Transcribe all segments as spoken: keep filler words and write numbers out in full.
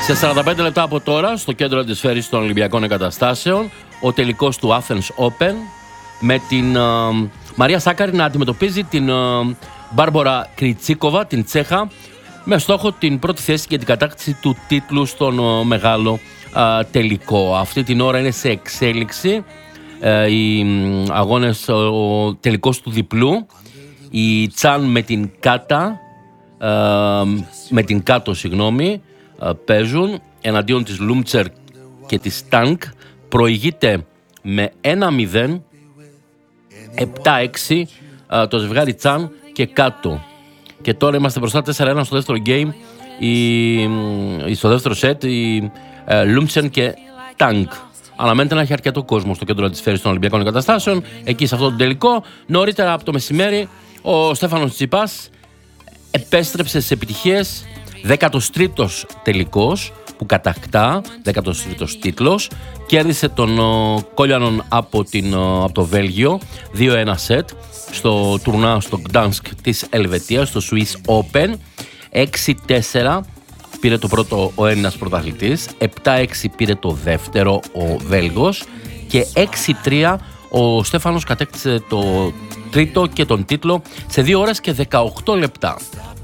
Σε σαράντα πέντε λεπτά από τώρα, στο κέντρο της σφαίρης των Ολυμπιακών Εγκαταστάσεων, ο τελικός του Athens Open, με την uh, Μαρία Σάκαρη να αντιμετωπίζει την uh, Μπάρμπορα Κριτσίκοβα, την Τσέχα, με στόχο την πρώτη θέση και την κατάκτηση του τίτλου στον uh, μεγάλο uh, τελικό. Αυτή την ώρα είναι σε εξέλιξη uh, οι uh, αγώνες, uh, ο τελικός του διπλού. Η Τσάν με την Κάτα, uh, με την Κάτω, συγγνώμη, uh, παίζουν εναντίον της Λούμτσερ και της Τάνκ. Προηγείται με ένα μηδέν, επτά έξι uh, το ζευγάρι Τσάν και Κάτω. Και τώρα είμαστε μπροστά τέσσερα ένα στο δεύτερο game, η, η, στο δεύτερο σετ, η uh, Λούμτσερ και Τάνκ. Αναμένεται να έχει αρκετό κόσμο στο κέντρο της σφαίρης των Ολυμπιακών Εγκαταστάσεων, εκεί σε αυτό το τελικό. Νωρίτερα από το μεσημέρι, ο Στέφανος Τσιτσιπάς επέστρεψε στις επιτυχίες, δέκατος τρίτος τελικός που κατακτά, δέκατος τρίτος τίτλος. Κέρδισε τον uh, Κόλιανον από, την, uh, από το Βέλγιο, δύο ένα σετ στο τουρνά στο Gdansk της Ελβετίας, στο Swiss Open. έξι τέσσερα πήρε το πρώτο ο Έλληνας πρωταθλητής, επτά έξι πήρε το δεύτερο ο Βέλγος και έξι τρία ο Στέφανος κατέκτησε το τρίτο και τον τίτλο σε δύο ώρες και δεκαοκτώ λεπτά.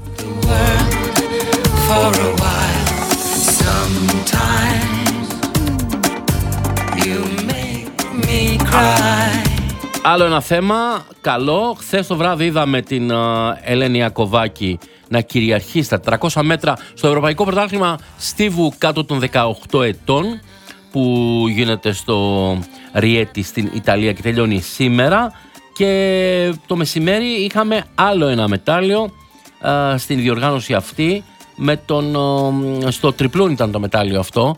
Άλλο ένα θέμα καλό. Χθες το βράδυ είδαμε την uh, Ελένη Ιακωβάκη να κυριαρχεί στα τριακόσια μέτρα στο Ευρωπαϊκό Πρωτάθλημα Στίβου κάτω των δεκαοκτώ ετών, που γίνεται στο Ριέτι στην Ιταλία και τελειώνει σήμερα. Και το μεσημέρι είχαμε άλλο ένα μετάλλιο uh, στην διοργάνωση αυτή, με τον, uh, στο τριπλούν ήταν το μετάλλιο αυτό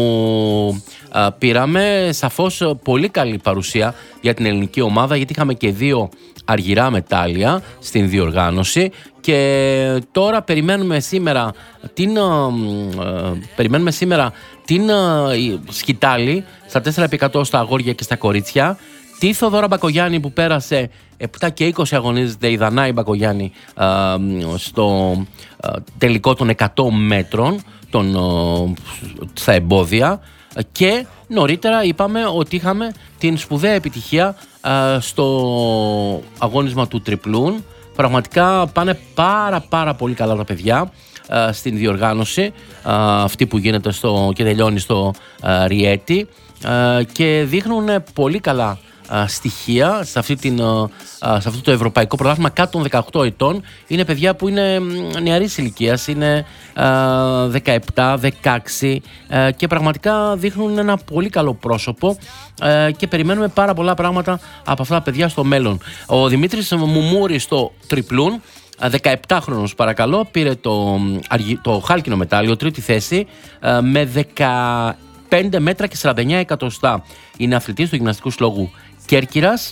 που uh, πήραμε. Σαφώς uh, πολύ καλή παρουσία για την ελληνική ομάδα, γιατί είχαμε και δύο αργυρά μετάλλια στην διοργάνωση. Και τώρα περιμένουμε σήμερα την, uh, uh, περιμένουμε σήμερα την uh, σκητάλη στα τέσσερα επί εκατό στα αγόρια και στα κορίτσια. Τη Θοδώρα Μπακογιάννη που πέρασε επτά και είκοσι, αγωνίζεται η Δανάη Μπακογιάννη uh, στο uh, τελικό των εκατό μέτρων των, uh, στα εμπόδια. Και νωρίτερα είπαμε ότι είχαμε την σπουδαία επιτυχία uh, στο αγώνισμα του τριπλούν. Πραγματικά πάνε πάρα πάρα πολύ καλά τα παιδιά uh, στην διοργάνωση uh, αυτή που γίνεται στο, και τελειώνει στο uh, Ριέτι, uh, και δείχνουν πολύ καλά Uh, στοιχεία σε, αυτή την, uh, uh, σε αυτό το ευρωπαϊκό πρωτάθλημα κάτω των δεκαοκτώ ετών. Είναι παιδιά που είναι νεαρής ηλικίας, είναι uh, δεκαεπτά δεκαέξι uh, και πραγματικά δείχνουν ένα πολύ καλό πρόσωπο uh, και περιμένουμε πάρα πολλά πράγματα από αυτά τα παιδιά στο μέλλον. Ο Δημήτρης Μουμούρης στο τριπλούν, δεκαεπτάχρονος παρακαλώ, πήρε το, το χάλκινο μετάλλιο, τρίτη θέση, uh, με δεκαπέντε μέτρα και σαράντα εννέα εκατοστά. Είναι αθλητής του γυμναστικού συλλόγου Κέρκυρας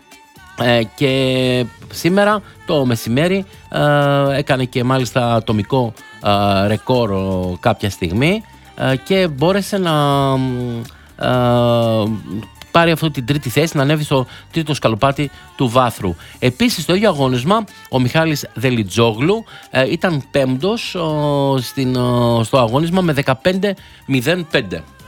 ε, και σήμερα το μεσημέρι ε, έκανε και μάλιστα ατομικό ε, ρεκόρ ε, κάποια στιγμή ε, και μπόρεσε να ε, πάρει αυτή την τρίτη θέση, να ανέβει στο τρίτο σκαλοπάτι του βάθρου. Επίσης στο ίδιο αγώνισμα ο Μιχάλης Δελιτζόγλου ε, ήταν πέμπτος ε, στην, ε, στο αγώνισμα με δεκαπέντε μηδέν πέντε.